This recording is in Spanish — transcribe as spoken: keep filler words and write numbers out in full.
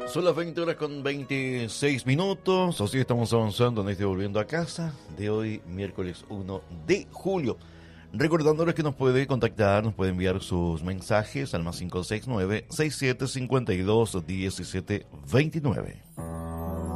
Son las veinte horas con veintiséis minutos, así estamos avanzando en este Volviendo a Casa de hoy, miércoles uno de julio. Recordándoles que nos puede contactar, nos puede enviar sus mensajes al más cinco seis nueve, seis siete cinco dos, uno siete dos nueve.